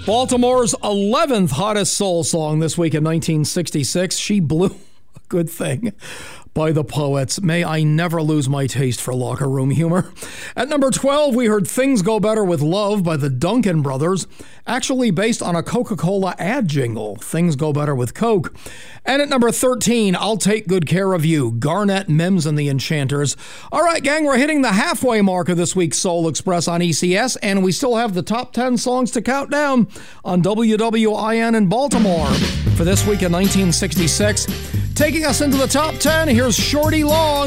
Baltimore's 11th hottest soul song this week in 1966, She Blew a Good Thing by the Poets. May I never lose my taste for locker room humor. At number 12, we heard Things Go Better with Love by the Duncan Brothers, actually based on a Coca-Cola ad jingle, Things Go Better with Coke. And at number 13, I'll Take Good Care of You, Garnett, Mims, and the Enchanters. All right, gang, we're hitting the halfway mark of this week's Soul Express on ECS, and we still have the top 10 songs to count down on WWIN in Baltimore for this week in 1966. Taking us into the top 10, here's Shorty Long.